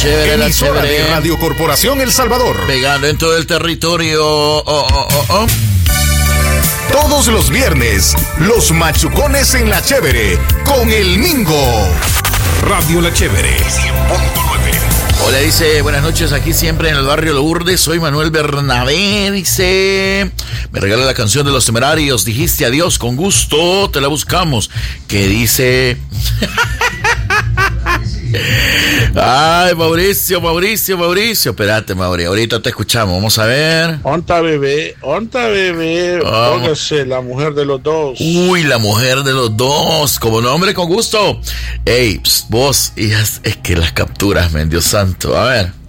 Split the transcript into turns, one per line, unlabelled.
Emisora de Radio Corporación El Salvador.
Pegando en todo el territorio.
Todos los viernes, los machucones en La Chévere, con el Mingo. Radio La Chévere, 100.9.
Hola, dice, buenas noches, aquí siempre en el barrio Lourdes, soy Manuel Bernabé, dice, me regala la canción de Los Temerarios, dijiste adiós, con gusto, te la buscamos, que dice... Ay, Mauricio, espérate, Mauri, ahorita te escuchamos, vamos a ver.
Onta bebé, póngase la mujer de los dos.
Uy, la mujer de los dos, como nombre, con gusto. Ey, vos, hijas, es que las capturas, men, Dios santo, a ver.